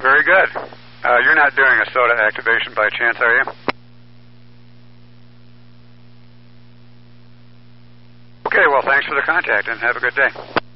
very good. You're not doing a soda activation by chance, are you? Okay, well, thanks for the contact, and have a good day.